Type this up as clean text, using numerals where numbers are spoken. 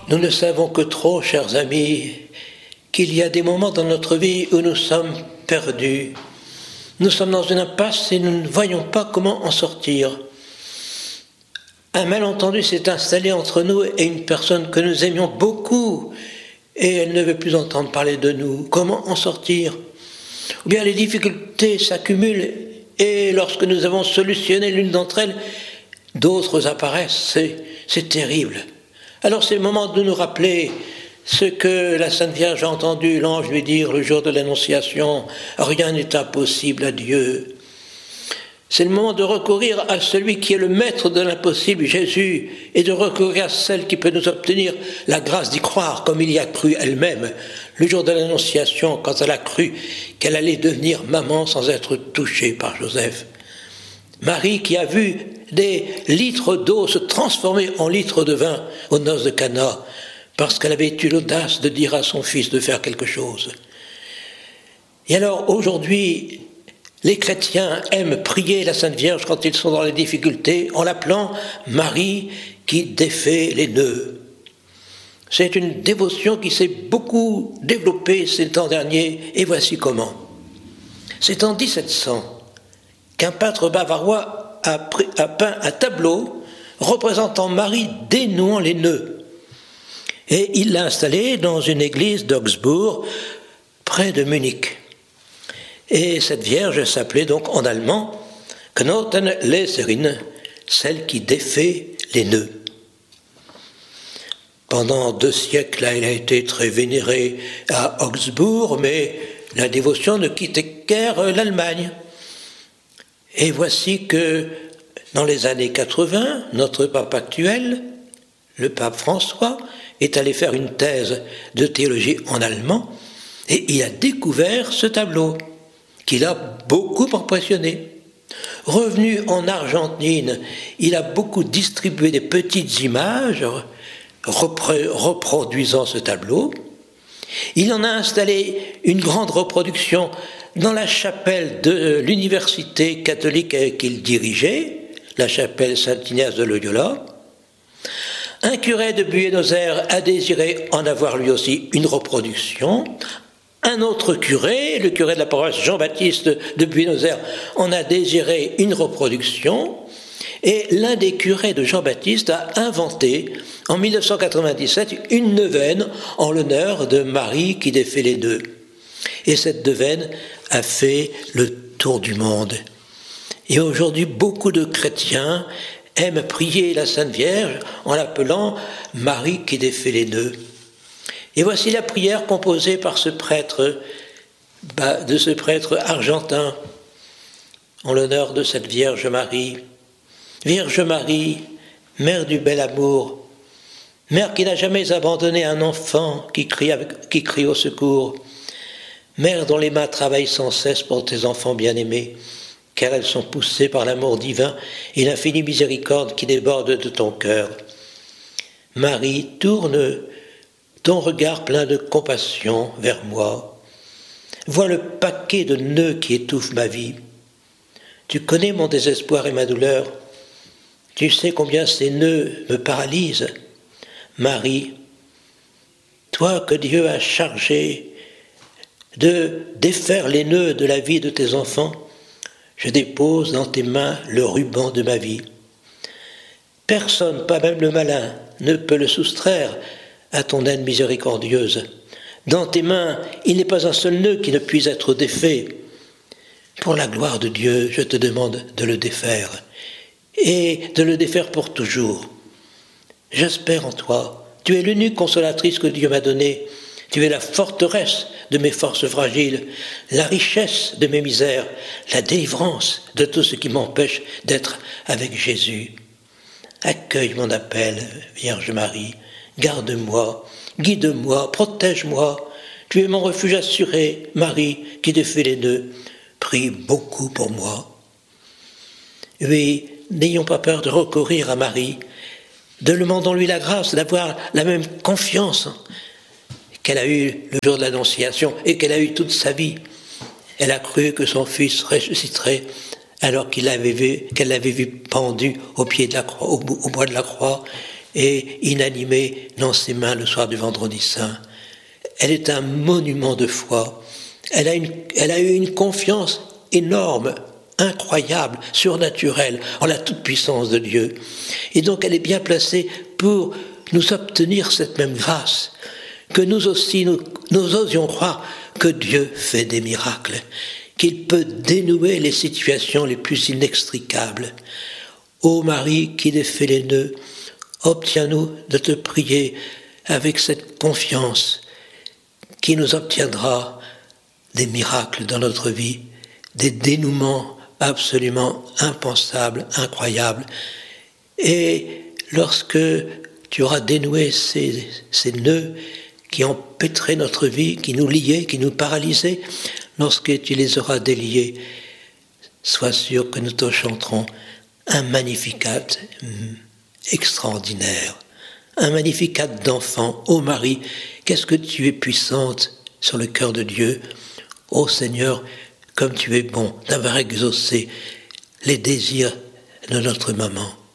Nous ne savons que trop, chers amis, qu'il y a des moments dans notre vie où nous sommes perdus. Nous sommes dans une impasse et nous ne voyons pas comment en sortir. Un malentendu s'est installé entre nous et une personne que nous aimions beaucoup et elle ne veut plus entendre parler de nous. Comment en sortir? Ou bien les difficultés s'accumulent et lorsque nous avons solutionné l'une d'entre elles, d'autres apparaissent. C'est terrible. Alors c'est le moment de nous rappeler ce que la Sainte Vierge a entendu l'ange lui dire le jour de l'Annonciation. Rien n'est impossible à Dieu. C'est le moment de recourir à celui qui est le maître de l'impossible, Jésus, et de recourir à celle qui peut nous obtenir la grâce d'y croire, comme il y a cru elle-même, le jour de l'Annonciation, quand elle a cru qu'elle allait devenir maman sans être touchée par Joseph. Marie qui a vu des litres d'eau se transformer en litres de vin aux noces de Cana, parce qu'elle avait eu l'audace de dire à son fils de faire quelque chose. Et alors, aujourd'hui, les chrétiens aiment prier la Sainte Vierge quand ils sont dans les difficultés en l'appelant Marie qui défait les nœuds. C'est une dévotion qui s'est beaucoup développée ces temps derniers, et voici comment. C'est en 1700 qu'un peintre bavarois a peint un tableau représentant Marie dénouant les nœuds. Et il l'a installé dans une église d'Augsbourg, près de Munich. Et cette Vierge s'appelait donc en allemand Knotenleserin, celle qui défait les nœuds. Pendant 2 siècles, elle a été très vénérée à Augsbourg, mais la dévotion ne quittait guère l'Allemagne. Et voici que, dans les années 80, notre pape actuel, le pape François, est allé faire une thèse de théologie en allemand, et il a découvert ce tableau, qui l'a beaucoup impressionné. Revenu en Argentine, il a beaucoup distribué des petites images reproduisant ce tableau. Il en a installé une grande reproduction dans la chapelle de l'université catholique qu'il dirigeait, la chapelle Saint-Ignace de Loyola. Un curé de Buenos Aires a désiré en avoir lui aussi une reproduction. Un autre curé, le curé de la paroisse Jean-Baptiste de Buenos Aires, en a désiré une reproduction. Et l'un des curés de Jean-Baptiste a inventé, en 1997, une neuvaine en l'honneur de Marie qui défait les nœuds. Et cette neuvaine a fait le tour du monde. Et aujourd'hui, beaucoup de chrétiens aiment prier la Sainte Vierge en l'appelant Marie qui défait les nœuds. Et voici la prière composée par ce prêtre argentin en l'honneur de cette Vierge Marie. Vierge Marie, mère du bel amour, mère qui n'a jamais abandonné un enfant qui crie au secours, mère dont les mains travaillent sans cesse pour tes enfants bien-aimés, car elles sont poussées par l'amour divin et l'infinie miséricorde qui déborde de ton cœur. Marie, tourne ton regard plein de compassion vers moi. Vois le paquet de nœuds qui étouffent ma vie. Tu connais mon désespoir et ma douleur. Tu sais combien ces nœuds me paralysent. Marie, toi que Dieu a chargé de défaire les nœuds de la vie de tes enfants, je dépose dans tes mains le ruban de ma vie. Personne, pas même le malin, ne peut le soustraire à ton aide miséricordieuse. Dans tes mains, il n'est pas un seul nœud qui ne puisse être défait. Pour la gloire de Dieu, je te demande de le défaire, et de le défaire pour toujours. J'espère en toi. Tu es l'unique consolatrice que Dieu m'a donnée. Tu es la forteresse de mes forces fragiles, la richesse de mes misères, la délivrance de tout ce qui m'empêche d'être avec Jésus. Accueille mon appel, Vierge Marie. Garde-moi, guide-moi, protège-moi. Tu es mon refuge assuré, Marie, qui défait les nœuds. Prie beaucoup pour moi. Oui, n'ayons pas peur de recourir à Marie. Demandons-lui la grâce d'avoir la même confiance qu'elle a eue le jour de l'Annonciation et qu'elle a eue toute sa vie. Elle a cru que son fils ressusciterait alors qu'elle l'avait vu pendu au pied de la croix, au bois de la croix. et inanimée dans ses mains le soir du Vendredi Saint. Elle est un monument de foi. Elle a eu une confiance énorme, incroyable, surnaturelle en la toute-puissance de Dieu. Et donc elle est bien placée pour nous obtenir cette même grâce, que nous aussi, nous osions croire que Dieu fait des miracles, qu'il peut dénouer les situations les plus inextricables. Ô Marie qui défait les nœuds, obtiens-nous de te prier avec cette confiance qui nous obtiendra des miracles dans notre vie, des dénouements absolument impensables, incroyables. Et lorsque tu auras dénoué ces nœuds qui empêtraient notre vie, qui nous liaient, qui nous paralysaient, lorsque tu les auras déliés, sois sûr que nous te chanterons un Magnificat extraordinaire, un Magnificat d'enfant. Ô Marie, qu'est-ce que tu es puissante sur le cœur de Dieu. Ô Seigneur, comme tu es bon d'avoir exaucé les désirs de notre maman.